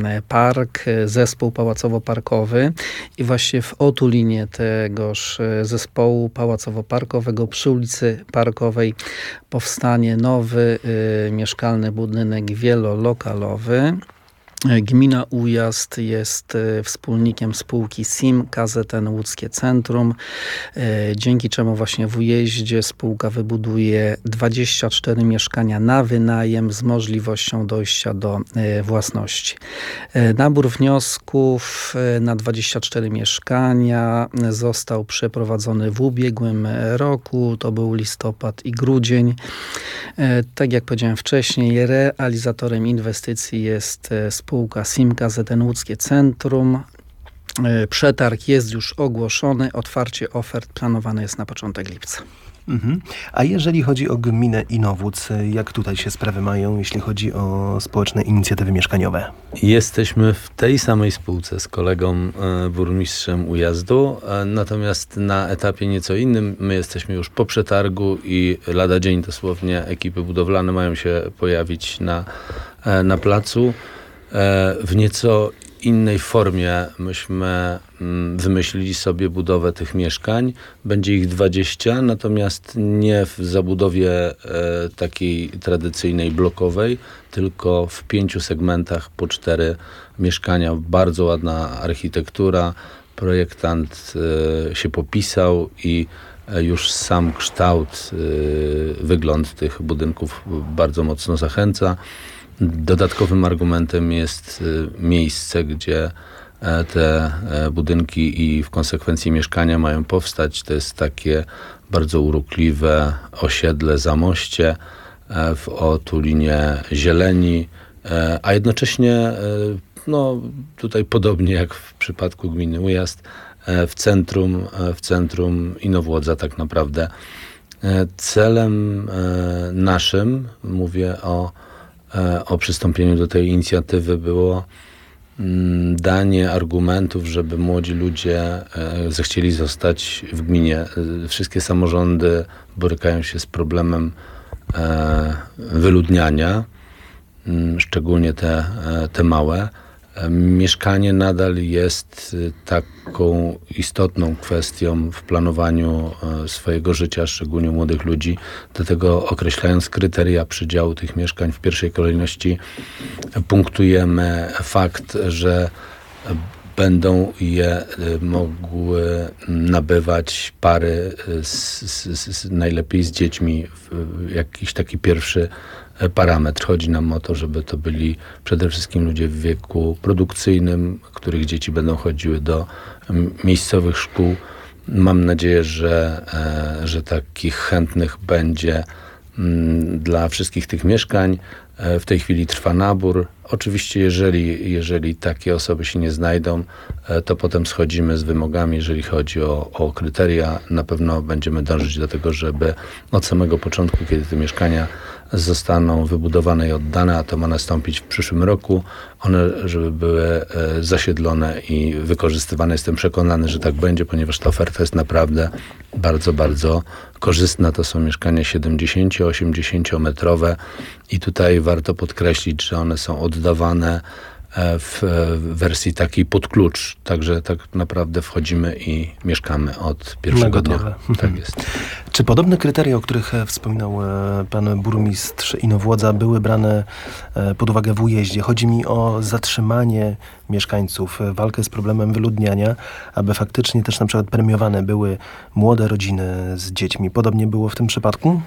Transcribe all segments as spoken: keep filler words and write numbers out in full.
park, zespół pałacowo-parkowy i właśnie w otulinie tegoż zespołu pałacowo-parkowego przy ulicy Parkowej powstanie nowy mieszkalny budynek wielolokalowy. Gmina Ujazd jest wspólnikiem spółki S I M K Z N Łódzkie Centrum, dzięki czemu właśnie w Ujeździe spółka wybuduje dwadzieścia cztery mieszkania na wynajem z możliwością dojścia do własności. Nabór wniosków na dwadzieścia cztery mieszkania został przeprowadzony w ubiegłym roku, to był listopad i grudzień. Tak jak powiedziałem wcześniej, realizatorem inwestycji jest spółka S I M K Z N Łódzkie Centrum. Przetarg jest już ogłoszony. Otwarcie ofert planowane jest na początek lipca. Mhm. A jeżeli chodzi o gminę Inowłódz, jak tutaj się sprawy mają, jeśli chodzi o społeczne inicjatywy mieszkaniowe? Jesteśmy w tej samej spółce z kolegą e, burmistrzem Ujazdu, e, natomiast na etapie nieco innym. My jesteśmy już po przetargu i lada dzień dosłownie ekipy budowlane mają się pojawić na, e, na placu. E, w nieco innej formie myśmy mm, wymyślili sobie budowę tych mieszkań. Będzie ich dwadzieścia, natomiast nie w zabudowie e, takiej tradycyjnej blokowej, tylko w pięciu segmentach po cztery mieszkania. Bardzo ładna architektura. Projektant e, się popisał i e, już sam kształt, e, wygląd tych budynków bardzo mocno zachęca. Dodatkowym argumentem jest miejsce, gdzie te budynki i w konsekwencji mieszkania mają powstać. To jest takie bardzo urokliwe osiedle, zamoście w otulinie zieleni, a jednocześnie no, tutaj podobnie jak w przypadku gminy Ujazd, w centrum, w centrum Inowłodza tak naprawdę. Celem naszym, mówię o o przystąpieniu do tej inicjatywy, było danie argumentów, żeby młodzi ludzie zechcieli zostać w gminie. Wszystkie samorządy borykają się z problemem wyludniania, szczególnie te, te małe. Mieszkanie nadal jest taką istotną kwestią w planowaniu swojego życia, szczególnie młodych ludzi. Dlatego określając kryteria przydziału tych mieszkań, w pierwszej kolejności punktujemy fakt, że będą je mogły nabywać pary z, z, z, najlepiej z dziećmi. Jakiś taki pierwszy parametr. Chodzi nam o to, żeby to byli przede wszystkim ludzie w wieku produkcyjnym, których dzieci będą chodziły do miejscowych szkół. Mam nadzieję, że, że takich chętnych będzie dla wszystkich tych mieszkań. W tej chwili trwa nabór. Oczywiście, jeżeli, jeżeli takie osoby się nie znajdą, to potem schodzimy z wymogami, jeżeli chodzi o, o kryteria. Na pewno będziemy dążyć do tego, żeby od samego początku, kiedy te mieszkania zostaną wybudowane i oddane, a to ma nastąpić w przyszłym roku, one żeby były zasiedlone i wykorzystywane. Jestem przekonany, że tak będzie, ponieważ ta oferta jest naprawdę bardzo, bardzo korzystna. To są mieszkania siedemdziesięcio-osiemdziesięciometrowe i tutaj warto podkreślić, że one są oddawane w wersji takiej pod klucz. Także tak naprawdę wchodzimy i mieszkamy od pierwszego dnia. Tak jest. Czy podobne kryteria, o których wspominał pan burmistrz Inowłodza, były brane pod uwagę w Ujeździe? Chodzi mi o zatrzymanie mieszkańców, walkę z problemem wyludniania, aby faktycznie też na przykład premiowane były młode rodziny z dziećmi. Podobnie było w tym przypadku?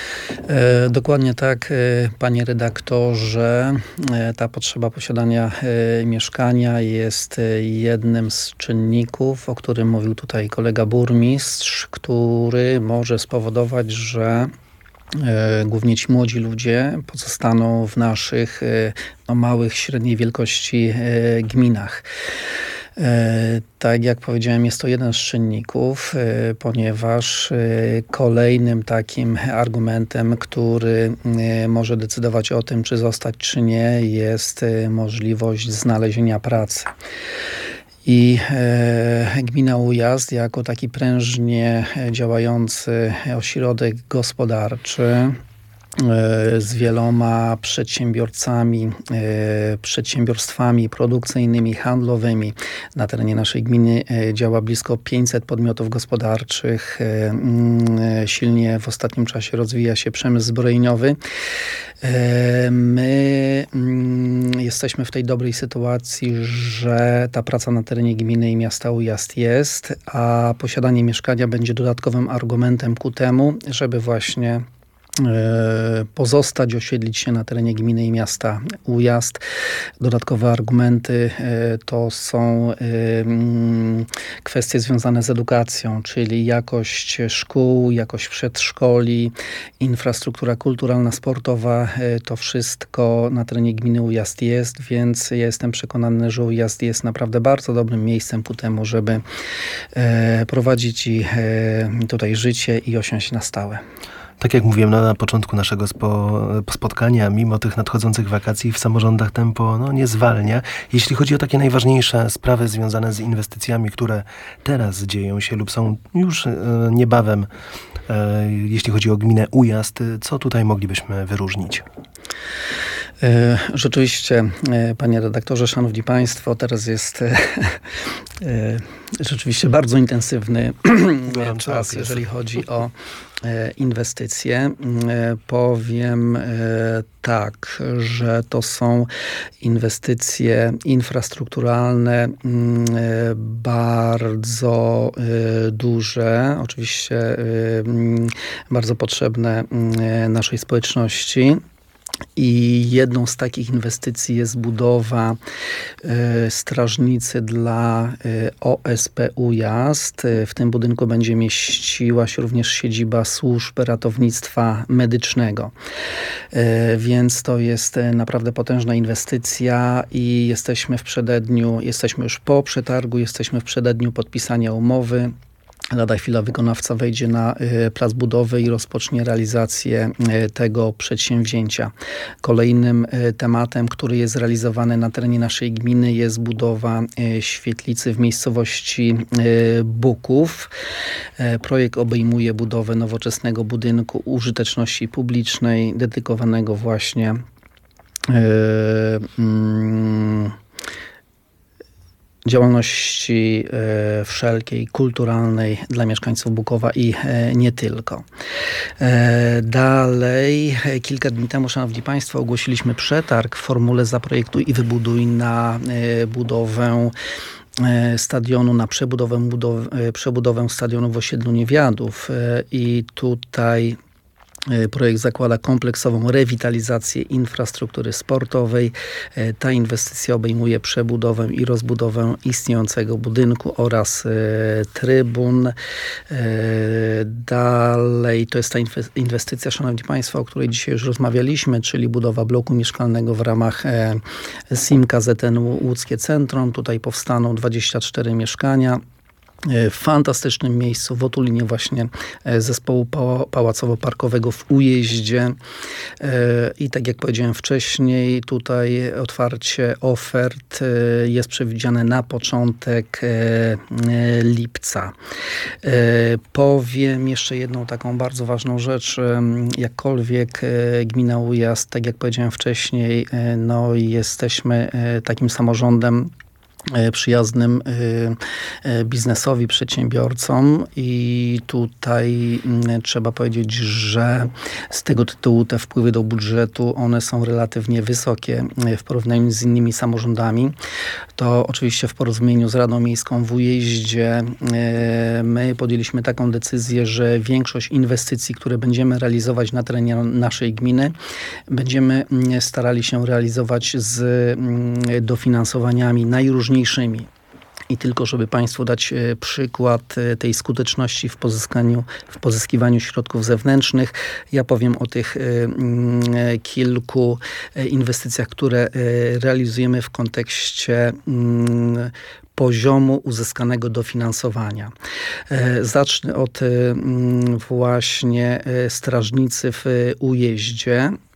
E, dokładnie tak, panie redaktorze. E, ta potrzeba posiadania e, mieszkania jest jednym z czynników, o którym mówił tutaj kolega burmistrz, który może spowodować, że E, głównie ci młodzi ludzie pozostaną w naszych e, no, małych, średniej wielkości e, gminach. E, tak jak powiedziałem, jest to jeden z czynników, e, ponieważ e, kolejnym takim argumentem, który e, może decydować o tym, czy zostać, czy nie, jest e, możliwość znalezienia pracy. I e, gmina Ujazd jako taki prężnie działający ośrodek gospodarczy z wieloma przedsiębiorcami, przedsiębiorstwami produkcyjnymi, handlowymi. Na terenie naszej gminy działa blisko pięćset podmiotów gospodarczych. Silnie w ostatnim czasie rozwija się przemysł zbrojeniowy. My jesteśmy w tej dobrej sytuacji, że ta praca na terenie gminy i miasta Ujazd jest, a posiadanie mieszkania będzie dodatkowym argumentem ku temu, żeby właśnie pozostać, osiedlić się na terenie gminy i miasta Ujazd. Dodatkowe argumenty to są kwestie związane z edukacją, czyli jakość szkół, jakość przedszkoli, infrastruktura kulturalna, sportowa. To wszystko na terenie gminy Ujazd jest, więc ja jestem przekonany, że Ujazd jest naprawdę bardzo dobrym miejscem ku temu, żeby prowadzić i tutaj życie i osiąść na stałe. Tak jak mówiłem na, na początku naszego spo, spotkania, mimo tych nadchodzących wakacji w samorządach tempo no, nie zwalnia. Jeśli chodzi o takie najważniejsze sprawy związane z inwestycjami, które teraz dzieją się lub są już e, niebawem, e, jeśli chodzi o gminę Ujazd, co tutaj moglibyśmy wyróżnić? Rzeczywiście, panie redaktorze, szanowni państwo, teraz jest rzeczywiście bardzo intensywny czas, jeżeli chodzi o inwestycje. Powiem tak, że to są inwestycje infrastrukturalne bardzo duże, oczywiście bardzo potrzebne naszej społeczności. I jedną z takich inwestycji jest budowa y, strażnicy dla y, O S P Ujazd. W tym budynku będzie mieściła się również siedziba służb ratownictwa medycznego. Y, więc to jest y, naprawdę potężna inwestycja i jesteśmy w przededniu, jesteśmy już po przetargu, jesteśmy w przededniu podpisania umowy. Lada chwila wykonawca wejdzie na y, plac budowy i rozpocznie realizację y, tego przedsięwzięcia. Kolejnym y, tematem, który jest realizowany na terenie naszej gminy, jest budowa y, świetlicy w miejscowości y, Buków. Y, projekt obejmuje budowę nowoczesnego budynku użyteczności publicznej, dedykowanego właśnie y, y, działalności e, wszelkiej kulturalnej dla mieszkańców Bukowa i e, nie tylko. E, dalej, e, kilka dni temu, szanowni państwo, ogłosiliśmy przetarg w formule Zaprojektuj i wybuduj na e, budowę e, stadionu, na przebudowę, budow, e, przebudowę stadionu w osiedlu Niewiadów. E, I tutaj projekt zakłada kompleksową rewitalizację infrastruktury sportowej. Ta inwestycja obejmuje przebudowę i rozbudowę istniejącego budynku oraz trybun. Dalej to jest ta inwestycja, szanowni państwo, o której dzisiaj już rozmawialiśmy, czyli budowa bloku mieszkalnego w ramach S I M K Z N Łódzkie Centrum. Tutaj powstaną dwadzieścia cztery mieszkania. W fantastycznym miejscu, w otulinie właśnie zespołu pałacowo-parkowego w Ujeździe. I tak jak powiedziałem wcześniej, tutaj otwarcie ofert jest przewidziane na początek lipca. Powiem jeszcze jedną taką bardzo ważną rzecz. Jakkolwiek gmina Ujazd, tak jak powiedziałem wcześniej, no jesteśmy takim samorządem przyjaznym biznesowi, przedsiębiorcom i tutaj trzeba powiedzieć, że z tego tytułu te wpływy do budżetu, one są relatywnie wysokie w porównaniu z innymi samorządami. To oczywiście w porozumieniu z Radą Miejską w Ujeździe my podjęliśmy taką decyzję, że większość inwestycji, które będziemy realizować na terenie naszej gminy, będziemy starali się realizować z dofinansowaniami najróżniejszymi. I tylko, żeby państwu dać przykład tej skuteczności w pozyskaniu, w pozyskiwaniu środków zewnętrznych, ja powiem o tych kilku inwestycjach, które realizujemy w kontekście poziomu uzyskanego dofinansowania. Zacznę od właśnie strażnicy w Ujeździe.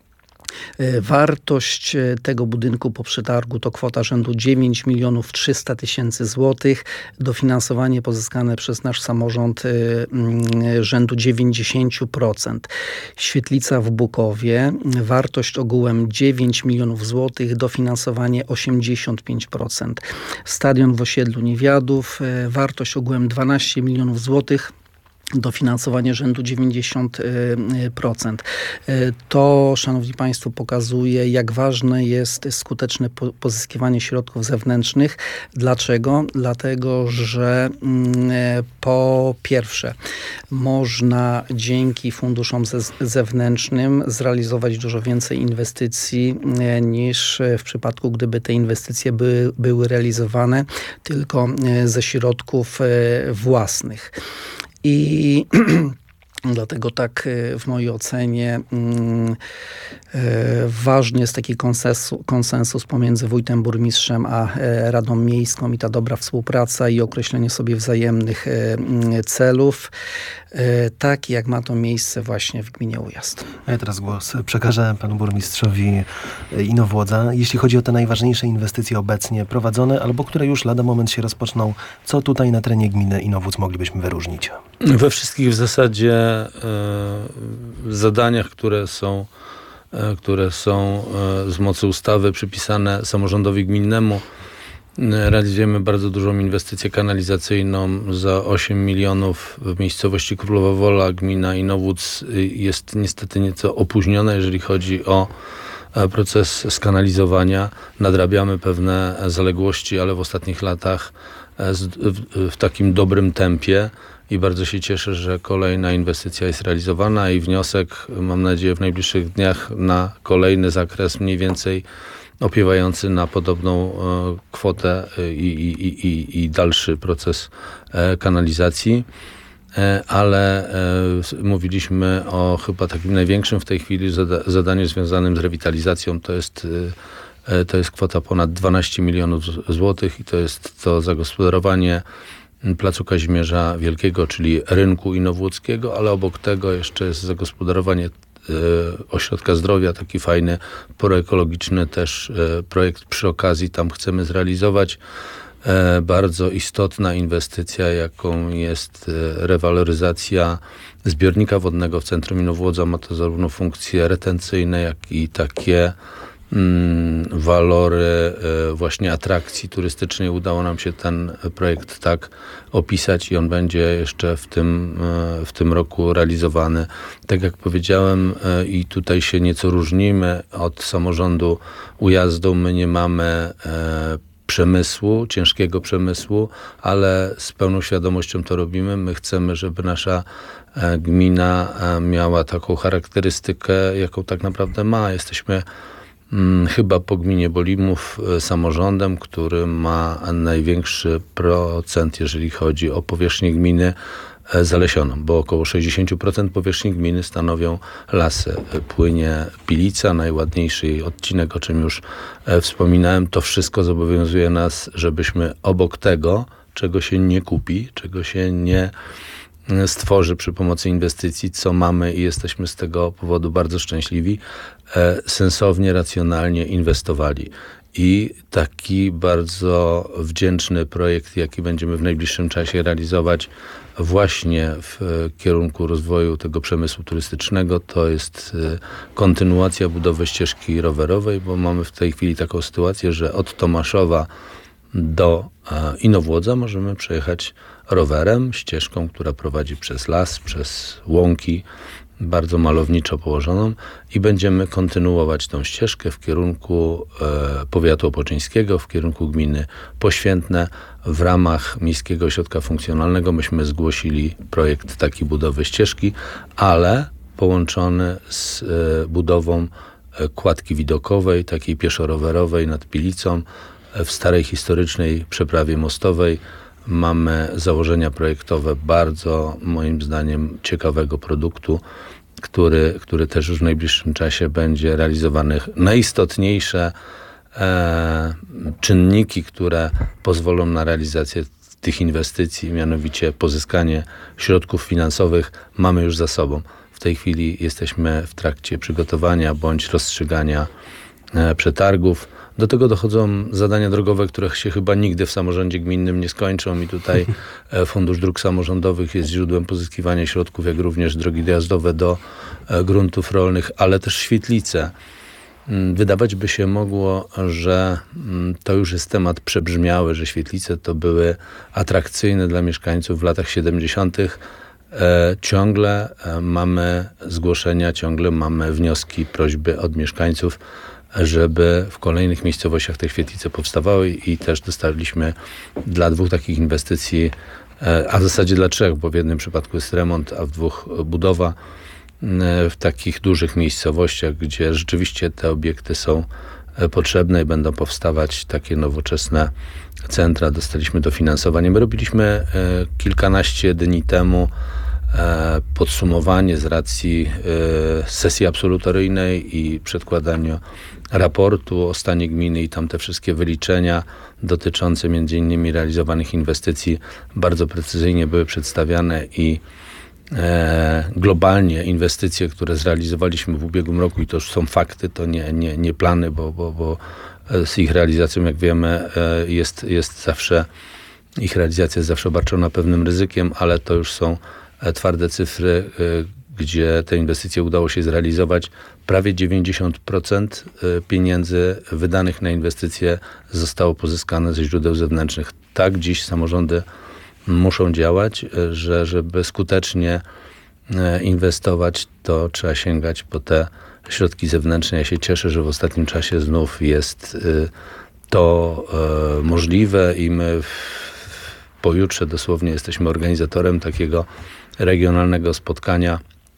Wartość tego budynku po przetargu to kwota rzędu dziewięć milionów trzysta tysięcy złotych. Dofinansowanie pozyskane przez nasz samorząd rzędu dziewięćdziesiąt procent. Świetlica w Bukowie, wartość ogółem dziewięć milionów złotych, dofinansowanie osiemdziesiąt pięć procent. Stadion w osiedlu Niewiadów, wartość ogółem dwanaście milionów złotych. Dofinansowanie rzędu dziewięćdziesiąt procent. To, szanowni państwo, pokazuje, jak ważne jest skuteczne pozyskiwanie środków zewnętrznych. Dlaczego? Dlatego, że po pierwsze można dzięki funduszom zewnętrznym zrealizować dużo więcej inwestycji niż w przypadku, gdyby te inwestycje były, były realizowane tylko ze środków własnych. I dlatego tak w mojej ocenie mm, e, ważny jest taki konsensus, konsensus pomiędzy wójtem, burmistrzem a e, Radą Miejską i ta dobra współpraca i określenie sobie wzajemnych e, celów, e, tak jak ma to miejsce właśnie w gminie Ujazd. A ja teraz głos przekażę panu burmistrzowi Inowłodza. Jeśli chodzi o te najważniejsze inwestycje obecnie prowadzone, albo które już lada moment się rozpoczną, co tutaj na terenie gminy Inowłódz moglibyśmy wyróżnić? We wszystkich w zasadzie e, zadaniach, które są, e, które są e, z mocy ustawy przypisane samorządowi gminnemu, e, realizujemy bardzo dużą inwestycję kanalizacyjną za osiem milionów w miejscowości Królowa Wola. Gmina Inowłódz jest niestety nieco opóźniona, jeżeli chodzi o e, proces skanalizowania. Nadrabiamy pewne zaległości, ale w ostatnich latach e, z, w, w takim dobrym tempie. I bardzo się cieszę, że kolejna inwestycja jest realizowana i wniosek, mam nadzieję, w najbliższych dniach na kolejny zakres mniej więcej opiewający na podobną e, kwotę i, i, i, i dalszy proces e, kanalizacji. E, ale e, mówiliśmy o chyba takim największym w tej chwili zada- zadaniu związanym z rewitalizacją. To jest, e, to jest kwota ponad dwanaście milionów złotych i to jest to zagospodarowanie Placu Kazimierza Wielkiego, czyli rynku inowłódzkiego, ale obok tego jeszcze jest zagospodarowanie e, ośrodka zdrowia, taki fajny, proekologiczny też e, projekt przy okazji tam chcemy zrealizować. E, bardzo istotna inwestycja, jaką jest e, rewaloryzacja zbiornika wodnego w centrum Inowłodza. Ma to zarówno funkcje retencyjne, jak i takie walory właśnie atrakcji turystycznej. Udało nam się ten projekt tak opisać i on będzie jeszcze w tym, w tym roku realizowany. Tak jak powiedziałem, i tutaj się nieco różnimy od samorządu Ujazdu, my nie mamy przemysłu, ciężkiego przemysłu, ale z pełną świadomością to robimy. My chcemy, żeby nasza gmina miała taką charakterystykę, jaką tak naprawdę ma. Jesteśmy chyba po gminie Bolimów samorządem, który ma największy procent, jeżeli chodzi o powierzchnię gminy zalesioną, bo około sześćdziesiąt procent powierzchni gminy stanowią lasy. Płynie Pilica, najładniejszy jej odcinek, o czym już wspominałem. To wszystko zobowiązuje nas, żebyśmy obok tego, czego się nie kupi, czego się nie stworzy przy pomocy inwestycji, co mamy i jesteśmy z tego powodu bardzo szczęśliwi, e, sensownie, racjonalnie inwestowali. I taki bardzo wdzięczny projekt, jaki będziemy w najbliższym czasie realizować właśnie w kierunku rozwoju tego przemysłu turystycznego, to jest kontynuacja budowy ścieżki rowerowej, bo mamy w tej chwili taką sytuację, że od Tomaszowa do Inowłodza możemy przejechać rowerem, ścieżką, która prowadzi przez las, przez łąki, bardzo malowniczo położoną i będziemy kontynuować tą ścieżkę w kierunku e, powiatu opoczyńskiego, w kierunku gminy Poświętne. W ramach Miejskiego Ośrodka Funkcjonalnego myśmy zgłosili projekt takiej budowy ścieżki, ale połączony z e, budową e, kładki widokowej, takiej pieszo-rowerowej nad Pilicą, e, w starej historycznej przeprawie mostowej. Mamy założenia projektowe bardzo, moim zdaniem, ciekawego produktu, który, który też już w najbliższym czasie będzie realizowany. Najistotniejsze e, czynniki, które pozwolą na realizację tych inwestycji, mianowicie pozyskanie środków finansowych, mamy już za sobą. W W tej chwili jesteśmy w trakcie przygotowania bądź rozstrzygania e, przetargów. Do tego dochodzą zadania drogowe, które się chyba nigdy w samorządzie gminnym nie skończą i tutaj e, Fundusz Dróg Samorządowych jest źródłem pozyskiwania środków, jak również drogi dojazdowe do e, gruntów rolnych, ale też świetlice. Wydawać by się mogło, że to już jest temat przebrzmiały, że świetlice to były atrakcyjne dla mieszkańców w latach siedemdziesiątych. E, ciągle e, mamy zgłoszenia, ciągle mamy wnioski, prośby od mieszkańców, żeby w kolejnych miejscowościach te świetlice powstawały i też dostaliśmy dla dwóch takich inwestycji, e, a w zasadzie dla trzech, bo w jednym przypadku jest remont, a w dwóch budowa, w takich dużych miejscowościach, gdzie rzeczywiście te obiekty są potrzebne i będą powstawać takie nowoczesne centra. Dostaliśmy dofinansowanie. My robiliśmy kilkanaście dni temu podsumowanie z racji sesji absolutoryjnej i przedkładania raportu o stanie gminy i tam te wszystkie wyliczenia dotyczące między innymi realizowanych inwestycji bardzo precyzyjnie były przedstawiane i globalnie inwestycje, które zrealizowaliśmy w ubiegłym roku i to już są fakty, to nie, nie, nie plany, bo, bo, bo z ich realizacją, jak wiemy, jest, jest zawsze, ich realizacja jest zawsze obarczona pewnym ryzykiem, ale to już są twarde cyfry, gdzie te inwestycje udało się zrealizować. Prawie dziewięćdziesiąt procent pieniędzy wydanych na inwestycje zostało pozyskane ze źródeł zewnętrznych. Tak dziś samorządy muszą działać, że żeby skutecznie inwestować, to trzeba sięgać po te środki zewnętrzne. Ja się cieszę, że w ostatnim czasie znów jest to możliwe i my pojutrze dosłownie jesteśmy organizatorem takiego regionalnego spotkania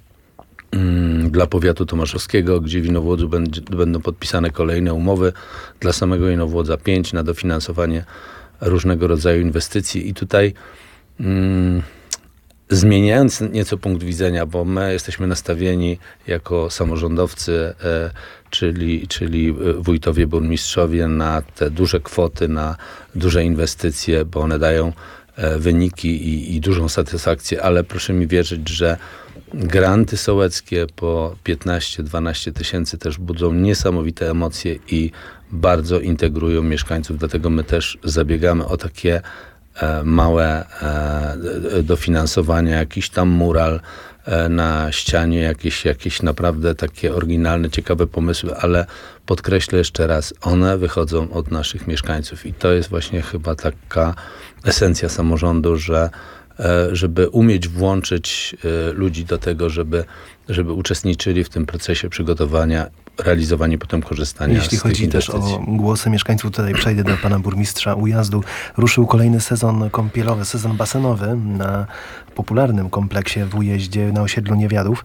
dla powiatu tomaszowskiego, gdzie w Inowłodzu będzie, będą podpisane kolejne umowy dla samego Inowłodza pięć na dofinansowanie różnego rodzaju inwestycji i tutaj mm, zmieniając nieco punkt widzenia, bo my jesteśmy nastawieni jako samorządowcy, e, czyli, czyli wójtowie, burmistrzowie na te duże kwoty, na duże inwestycje, bo one dają e, wyniki i, i dużą satysfakcję, ale proszę mi wierzyć, że granty sołeckie po piętnaście dwanaście tysięcy też budzą niesamowite emocje i bardzo integrują mieszkańców, dlatego my też zabiegamy o takie e, małe e, dofinansowania, jakiś tam mural e, na ścianie, jakieś, jakieś naprawdę takie oryginalne, ciekawe pomysły, ale podkreślę jeszcze raz, one wychodzą od naszych mieszkańców i to jest właśnie chyba taka esencja samorządu, że żeby umieć włączyć ludzi do tego, żeby, żeby uczestniczyli w tym procesie przygotowania, realizowania, potem korzystania Jeśli z tych chodzi też inwestycji. o głosy mieszkańców, tutaj przejdę do pana burmistrza Ujazdu. Ruszył kolejny sezon kąpielowy, sezon basenowy na popularnym kompleksie w Ujeździe na osiedlu Niewiadów.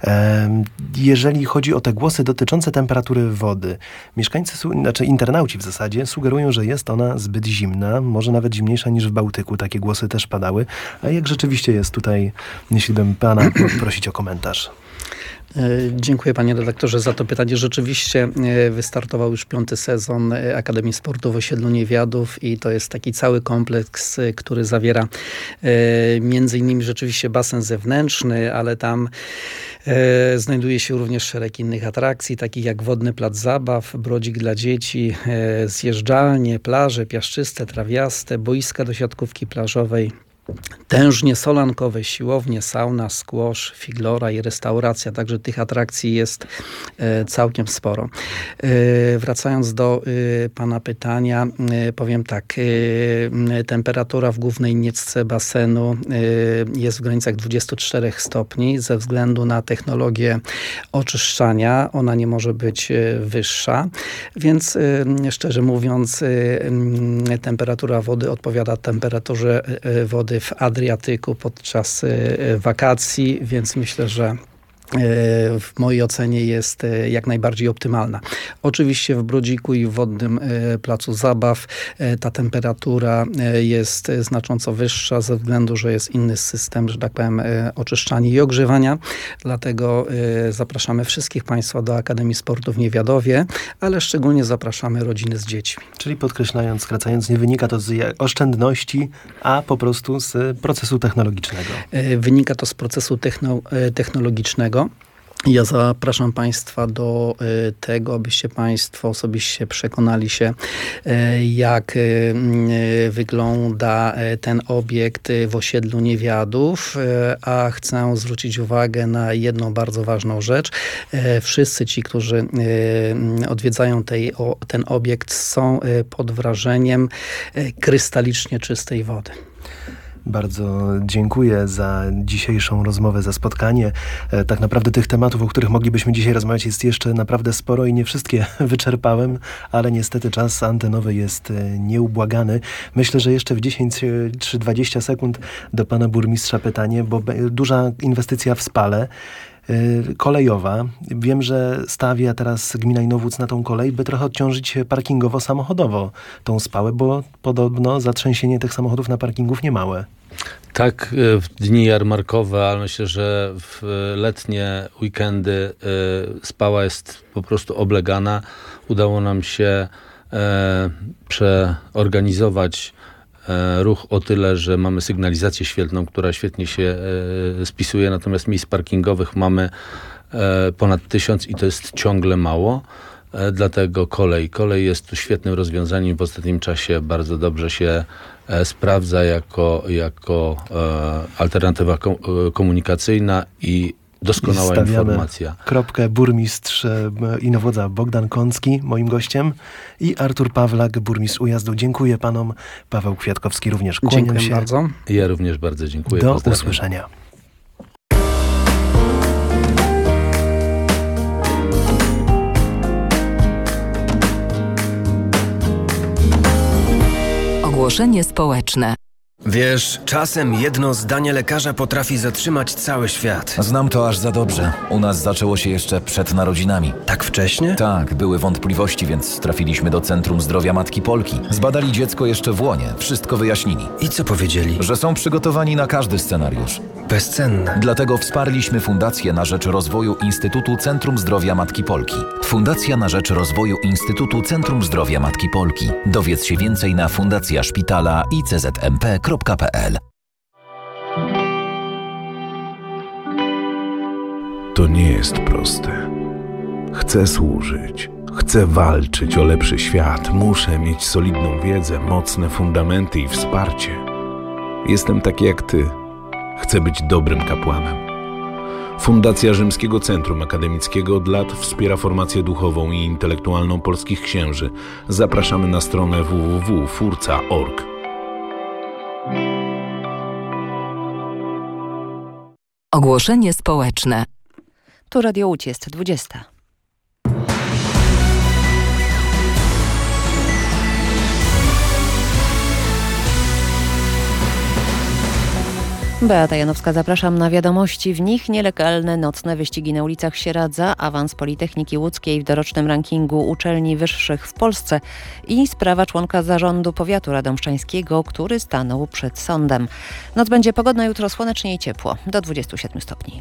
Jeżeli chodzi o te głosy dotyczące temperatury wody, mieszkańcy, znaczy internauci w zasadzie sugerują, że jest ona zbyt zimna, może nawet zimniejsza niż w Bałtyku. Takie głosy też padały. A jak rzeczywiście jest tutaj, jeśli bym pana prosić o komentarz? Dziękuję panie redaktorze za to pytanie. Rzeczywiście wystartował już piąty sezon Akademii Sportu w osiedlu Niewiadów i to jest taki cały kompleks, który zawiera między innymi rzeczywiście basen zewnętrzny, ale tam znajduje się również szereg innych atrakcji, takich jak wodny plac zabaw, brodzik dla dzieci, zjeżdżalnie, plaże piaszczyste, trawiaste, boiska do siatkówki plażowej, tężnie solankowe, siłownie, sauna, squash, figlora i restauracja. Także tych atrakcji jest e, całkiem sporo. E, wracając do e, pana pytania, e, powiem tak. E, temperatura w głównej niecce basenu e, jest w granicach dwudziestu czterech stopni. Ze względu na technologię oczyszczania ona nie może być e, wyższa. Więc e, szczerze mówiąc e, temperatura wody odpowiada temperaturze e, wody w Adriatyku podczas wakacji, więc myślę, że w mojej ocenie jest jak najbardziej optymalna. Oczywiście w Brodziku i w wodnym placu zabaw ta temperatura jest znacząco wyższa ze względu, że jest inny system, że tak powiem, oczyszczania i ogrzewania. Dlatego zapraszamy wszystkich państwa do Akademii Sportu w Niewiadowie, ale szczególnie zapraszamy rodziny z dziećmi. Czyli podkreślając, skracając, nie wynika to z oszczędności, a po prostu z procesu technologicznego. Wynika to z procesu techno- technologicznego. Państwowego. Ja zapraszam Państwa do tego, abyście Państwo osobiście przekonali się, jak wygląda ten obiekt w osiedlu Niewiadów, a chcę zwrócić uwagę na jedną bardzo ważną rzecz. Wszyscy ci, którzy odwiedzają tej, ten obiekt, są pod wrażeniem krystalicznie czystej wody. Bardzo dziękuję za dzisiejszą rozmowę, za spotkanie. Tak naprawdę tych tematów, o których moglibyśmy dzisiaj rozmawiać, jest jeszcze naprawdę sporo i nie wszystkie wyczerpałem, ale niestety czas antenowy jest nieubłagany. Myślę, że jeszcze w dziesięć czy dwadzieścia sekund do pana burmistrza pytanie, bo duża inwestycja w Spale, kolejowa. Wiem, że stawia teraz gmina Inowłódz na tą kolej, by trochę odciążyć parkingowo-samochodowo tą Spałę, bo podobno zatrzęsienie tych samochodów na parkingów niemałe. Tak, w dni jarmarkowe, ale myślę, że w letnie weekendy Spała jest po prostu oblegana. Udało nam się przeorganizować ruch o tyle, że mamy sygnalizację świetlną, która świetnie się spisuje, natomiast miejsc parkingowych mamy ponad tysiąc i to jest ciągle mało. Dlatego kolej. Kolej jest tu świetnym rozwiązaniem. W ostatnim czasie bardzo dobrze się sprawdza jako, jako alternatywa komunikacyjna i doskonała Stawiamy informacja. Kropkę. Burmistrz Inowłodza Bogdan Kącki, moim gościem, i Artur Pawlak, burmistrz Ujazdu. Dziękuję panom. Paweł Kwiatkowski również. Kłaniam Dziękuję się. bardzo. Ja również bardzo dziękuję. Do Pozdrawiam. usłyszenia. Ogłoszenie społeczne. Wiesz, czasem jedno zdanie lekarza potrafi zatrzymać cały świat. Znam to aż za dobrze. U nas zaczęło się jeszcze przed narodzinami. Tak wcześnie? Tak, były wątpliwości, więc trafiliśmy do Centrum Zdrowia Matki Polki. Zbadali dziecko jeszcze w łonie, wszystko wyjaśnili. I co powiedzieli? Że są przygotowani na każdy scenariusz. Bezcenne. Dlatego wsparliśmy Fundację na rzecz rozwoju Instytutu Centrum Zdrowia Matki Polki. Fundacja na rzecz rozwoju Instytutu Centrum Zdrowia Matki Polki. Dowiedz się więcej na fundacja szpitala i c z m p kropka p l. To nie jest proste. Chcę służyć. Chcę walczyć o lepszy świat. Muszę mieć solidną wiedzę, mocne fundamenty i wsparcie. Jestem taki jak ty. Chcę być dobrym kapłanem. Fundacja Rzymskiego Centrum Akademickiego od lat wspiera formację duchową i intelektualną polskich księży. Zapraszamy na stronę w w w kropka furca kropka org. Ogłoszenie społeczne. Tu Radio Łódź, jest dwudziesta. Beata Janowska, zapraszam na wiadomości. W nich nielegalne nocne wyścigi na ulicach Sieradza, awans Politechniki Łódzkiej w dorocznym rankingu uczelni wyższych w Polsce i sprawa członka zarządu powiatu radomszczańskiego, który stanął przed sądem. Noc będzie pogodna, jutro słonecznie i ciepło, do dwudziestu siedmiu stopni.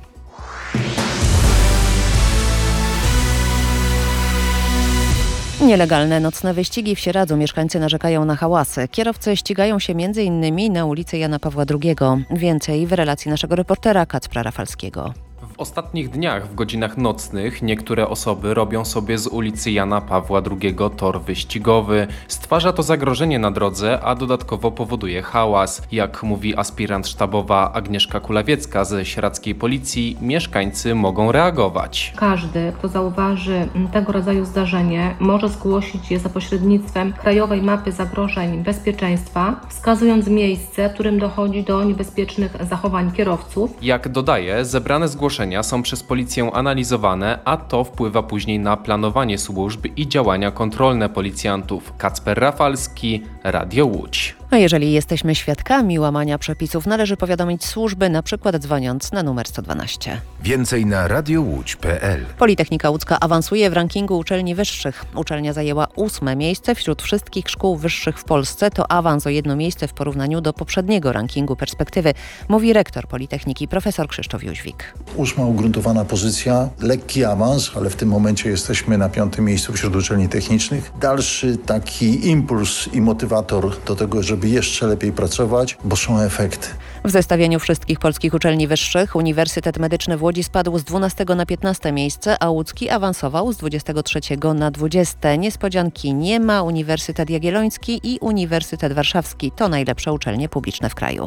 Nielegalne nocne wyścigi w Sieradzu. Mieszkańcy narzekają na hałasy. Kierowcy ścigają się między innymi na ulicy Jana Pawła drugiego. Więcej w relacji naszego reportera Kacpra Rafalskiego. W ostatnich dniach w godzinach nocnych niektóre osoby robią sobie z ulicy Jana Pawła drugiego tor wyścigowy. Stwarza to zagrożenie na drodze, a dodatkowo powoduje hałas. Jak mówi aspirant sztabowa Agnieszka Kulawiecka ze sieradzkiej policji, mieszkańcy mogą reagować. Każdy, kto zauważy tego rodzaju zdarzenie, może zgłosić je za pośrednictwem Krajowej Mapy Zagrożeń Bezpieczeństwa, wskazując miejsce, w którym dochodzi do niebezpiecznych zachowań kierowców. Jak dodaje, zebrane zgłoszenia są przez policję analizowane, a to wpływa później na planowanie służb i działania kontrolne policjantów. Kacper Rafalski, Radio Łódź. A jeżeli jesteśmy świadkami łamania przepisów, należy powiadomić służby, na przykład dzwoniąc na numer sto dwanaście. Więcej na radiowódź kropka p l. Politechnika Łódzka awansuje w rankingu uczelni wyższych. Uczelnia zajęła ósme miejsce wśród wszystkich szkół wyższych w Polsce. To awans o jedno miejsce w porównaniu do poprzedniego rankingu Perspektywy, mówi rektor Politechniki profesor Krzysztof Jóźwik. Ósma ugruntowana pozycja, lekki awans, ale w tym momencie jesteśmy na piątym miejscu wśród uczelni technicznych. Dalszy taki impuls i motywator do tego, żeby jeszcze lepiej pracować, bo są efekty. W zestawieniu wszystkich polskich uczelni wyższych Uniwersytet Medyczny w Łodzi spadł z dwunastego na piętnaste miejsce, a łódzki awansował z dwudziestego trzeciego na dwudzieste. Niespodzianki nie ma. Uniwersytet Jagielloński i Uniwersytet Warszawski to najlepsze uczelnie publiczne w kraju.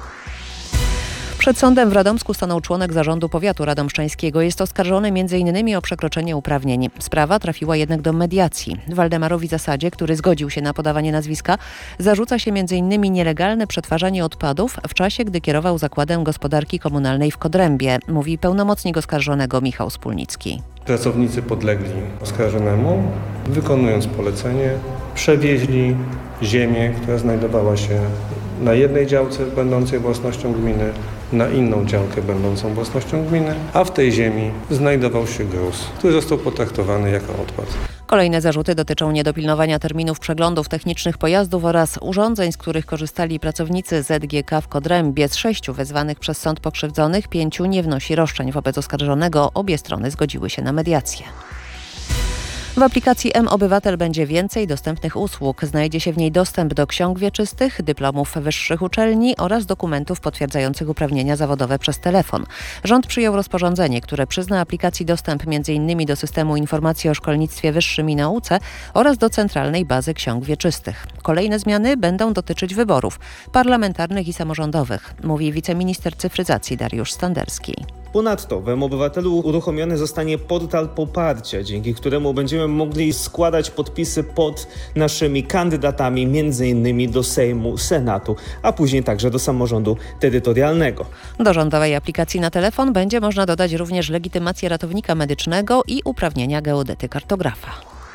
Przed sądem w Radomsku stanął członek zarządu powiatu radomszczańskiego. Jest oskarżony między innymi o przekroczenie uprawnień. Sprawa trafiła jednak do mediacji. Waldemarowi Zasadzie, który zgodził się na podawanie nazwiska, zarzuca się między innymi nielegalne przetwarzanie odpadów w czasie, gdy kierował Zakładem Gospodarki Komunalnej w Kodrębie, mówi pełnomocnik oskarżonego Michał Spólnicki. Pracownicy podlegli oskarżonemu, wykonując polecenie, przewieźli ziemię, która znajdowała się na jednej działce będącej własnością gminy, na inną działkę będącą własnością gminy, a w tej ziemi znajdował się gruz, który został potraktowany jako odpad. Kolejne zarzuty dotyczą niedopilnowania terminów przeglądów technicznych pojazdów oraz urządzeń, z których korzystali pracownicy Z G K w Kodrębie. Z sześciu wezwanych przez sąd pokrzywdzonych pięciu nie wnosi roszczeń wobec oskarżonego. Obie strony zgodziły się na mediację. W aplikacji M-Obywatel będzie więcej dostępnych usług. Znajdzie się w niej dostęp do ksiąg wieczystych, dyplomów wyższych uczelni oraz dokumentów potwierdzających uprawnienia zawodowe przez telefon. Rząd przyjął rozporządzenie, które przyzna aplikacji dostęp między innymi do systemu informacji o szkolnictwie wyższym i nauce oraz do centralnej bazy ksiąg wieczystych. Kolejne zmiany będą dotyczyć wyborów parlamentarnych i samorządowych, mówi wiceminister cyfryzacji Dariusz Standerski. Ponadto w M-Obywatelu uruchomiony zostanie portal poparcia, dzięki któremu będziemy mogli składać podpisy pod naszymi kandydatami, między innymi do Sejmu, Senatu, a później także do samorządu terytorialnego. Do rządowej aplikacji na telefon będzie można dodać również legitymację ratownika medycznego i uprawnienia geodety kartografa.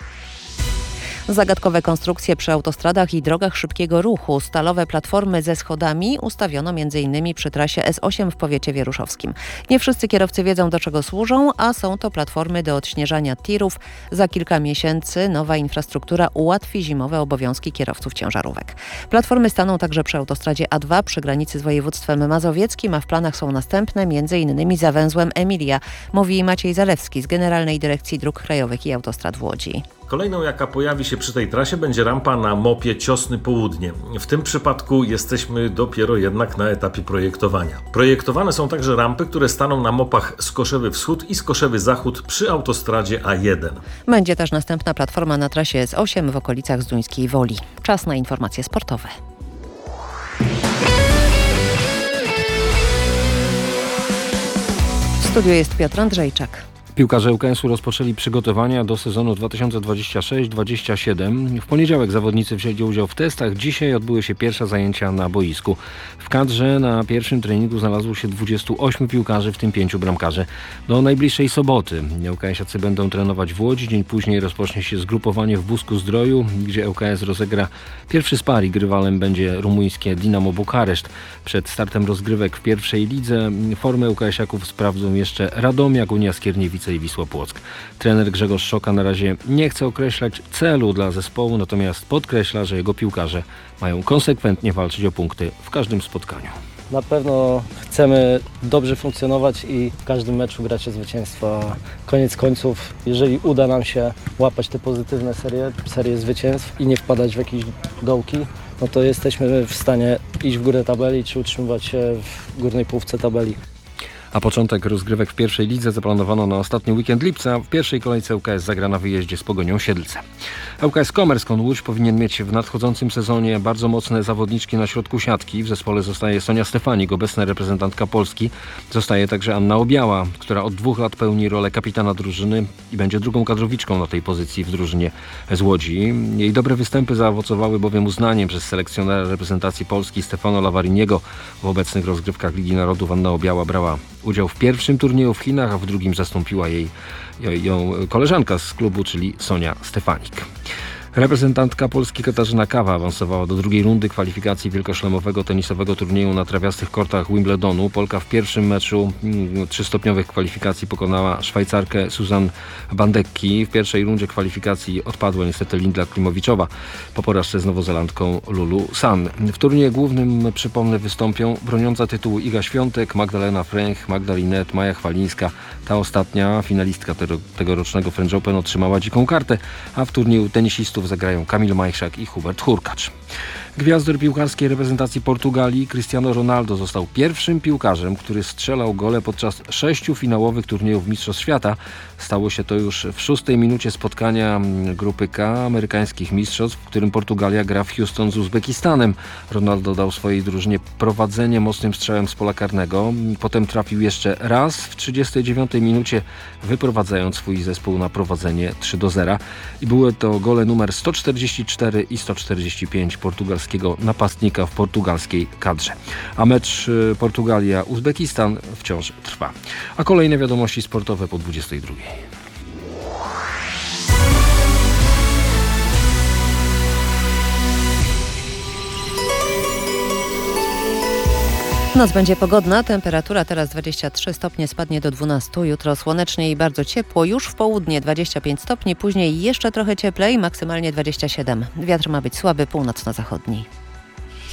Zagadkowe konstrukcje przy autostradach i drogach szybkiego ruchu. Stalowe platformy ze schodami ustawiono między innymi przy trasie S osiem w powiecie wieruszowskim. Nie wszyscy kierowcy wiedzą, do czego służą, a są to platformy do odśnieżania tirów. Za kilka miesięcy nowa infrastruktura ułatwi zimowe obowiązki kierowców ciężarówek. Platformy staną także przy autostradzie A dwa przy granicy z województwem mazowieckim, a w planach są następne, między innymi za węzłem Emilia, mówi Maciej Zalewski z Generalnej Dyrekcji Dróg Krajowych i Autostrad w Łodzi. Kolejną, jaka pojawi się przy tej trasie, będzie rampa na mopie Ciosny Południe. W tym przypadku jesteśmy dopiero jednak na etapie projektowania. Projektowane są także rampy, które staną na mopach Skoszewy Wschód i Skoszewy Zachód przy autostradzie A jeden. Będzie też następna platforma na trasie S osiem w okolicach Zduńskiej Woli. Czas na informacje sportowe. W studiu jest Piotr Andrzejczak. Piłkarze U K S-u rozpoczęli przygotowania do sezonu dwa tysiące dwudziestego szóstego dwudziestego siódmego. W poniedziałek zawodnicy wzięli udział w testach. Dzisiaj odbyły się pierwsze zajęcia na boisku. W kadrze na pierwszym treningu znalazło się dwudziestu ośmiu piłkarzy, w tym pięciu bramkarzy. Do najbliższej soboty U K S-iacy będą trenować w Łodzi. Dzień później rozpocznie się zgrupowanie w Busku-Zdroju, gdzie U K S rozegra pierwszy sparing. Rywalem będzie rumuńskie Dinamo Bukareszt. Przed startem rozgrywek w pierwszej lidze formę U K S-iaków sprawdzą jeszcze Radomiak, Unia Skierniewice i Wisła Płock. Trener Grzegorz Szoka na razie nie chce określać celu dla zespołu, natomiast podkreśla, że jego piłkarze mają konsekwentnie walczyć o punkty w każdym spotkaniu. Na pewno chcemy dobrze funkcjonować i w każdym meczu grać o zwycięstwo. Koniec końców, jeżeli uda nam się łapać te pozytywne serie, serie zwycięstw i nie wpadać w jakieś dołki, no to jesteśmy w stanie iść w górę tabeli czy utrzymywać się w górnej połówce tabeli. A początek rozgrywek w pierwszej lidze zaplanowano na ostatni weekend lipca. W pierwszej kolejce U K S zagra na wyjeździe z Pogonią Siedlce. U K S Komerskon Łódź powinien mieć w nadchodzącym sezonie bardzo mocne zawodniczki na środku siatki. W zespole zostaje Sonia Stefanik, obecna reprezentantka Polski. Zostaje także Anna Obiała, która od dwóch lat pełni rolę kapitana drużyny i będzie drugą kadrowiczką na tej pozycji w drużynie z Łodzi. Jej dobre występy zaowocowały bowiem uznaniem przez selekcjonera reprezentacji Polski Stefano Lavariniego. W obecnych rozgrywkach Ligi Narodów Anna Obiała brała udział w pierwszym turnieju w Chinach, a w drugim zastąpiła jej ją koleżanka z klubu, czyli Sonia Stefanik. Reprezentantka Polski Katarzyna Kawa awansowała do drugiej rundy kwalifikacji wielkoszlemowego tenisowego turnieju na trawiastych kortach Wimbledonu. Polka w pierwszym meczu trzystopniowych kwalifikacji pokonała Szwajcarkę Suzanne Bandecki. W pierwszej rundzie kwalifikacji odpadła niestety Lindla Klimowiczowa po porażce z Nowozelandką Lulu San. W turnieju głównym, przypomnę, wystąpią broniąca tytułu Iga Świątek, Magdalena Fręch, Magdalinet, Maja Chwalińska. Ta ostatnia, finalistka tego, tegorocznego French Open, otrzymała dziką kartę, a w turnieju tenisistów zagrają Kamil Majszak i Hubert Hurkacz. Gwiazdor piłkarskiej reprezentacji Portugalii Cristiano Ronaldo został pierwszym piłkarzem, który strzelał gole podczas sześciu finałowych turniejów Mistrzostw Świata. Stało się to już w szóstej minucie spotkania grupy K amerykańskich mistrzostw, w którym Portugalia gra w Houston z Uzbekistanem. Ronaldo dał swojej drużynie prowadzenie mocnym strzałem z pola karnego. Potem trafił jeszcze raz w trzydziestej dziewiątej minucie, wyprowadzając swój zespół na prowadzenie trzy do zera. I były to gole numer sto czterdzieści cztery i sto czterdzieści pięć portugalskiego napastnika w portugalskiej kadrze. A mecz Portugalia-Uzbekistan wciąż trwa. A kolejne wiadomości sportowe po dwudziestej drugiej. Noc będzie pogodna, temperatura teraz dwadzieścia trzy stopnie, spadnie do dwunastu. Jutro słonecznie i bardzo ciepło, już w południe dwadzieścia pięć stopni, później jeszcze trochę cieplej, maksymalnie dwadzieścia siedem. Wiatr ma być słaby, północno-zachodni.